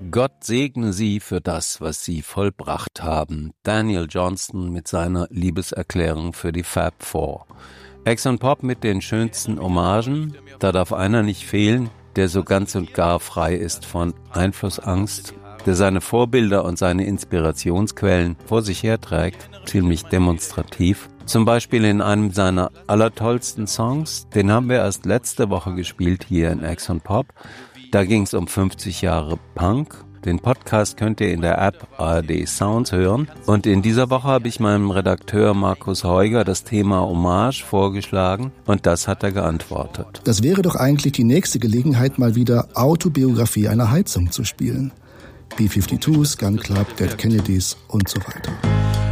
Gott segne Sie für das, was Sie vollbracht haben. Daniel Johnston mit seiner Liebeserklärung für die Fab Four. Exxon Pop mit den schönsten Hommagen. Da darf einer nicht fehlen, der so ganz und gar frei ist von Einflussangst, der seine Vorbilder und seine Inspirationsquellen vor sich herträgt, ziemlich demonstrativ. Zum Beispiel in einem seiner allertollsten Songs, den haben wir erst letzte Woche gespielt hier in Exxon Pop. Da ging es um 50 Jahre Punk. Den Podcast könnt ihr in der App ARD Sounds hören. Und in dieser Woche habe ich meinem Redakteur Markus Heuger das Thema Hommage vorgeschlagen und das hat er geantwortet. Das wäre doch eigentlich die nächste Gelegenheit, mal wieder Autobiografie einer Heizung zu spielen. B-52s, Gun Club, Dead Kennedys und so weiter.